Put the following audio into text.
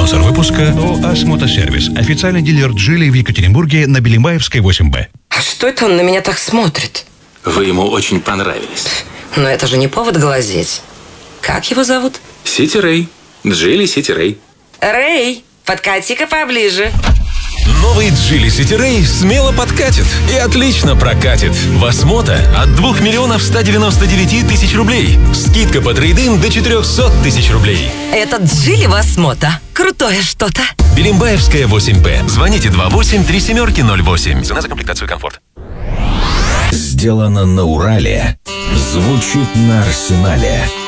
Спонсор выпуска ОАС Мотосервис. Официальный дилер Джили в Екатеринбурге на Белимбаевской 8Б. А что это он на меня так смотрит? Вы ему очень понравились. Но это же не повод глазеть. Как его зовут? Сити Рэй. Джили Сити Рэй. Рэй, подкати-ка поближе. Новый Джили Сити Рэй смело подкатит и отлично прокатит. Восмото от 2 199 000 рублей. Скидка по трейд-ин до 400 000 рублей. Этот Джили Восмото. Крутое что-то. Белимбаевская 8Б. Звоните 28-37-08. Цена за комплектацию и комфорт. Сделано на Урале. Звучит на Арсенале.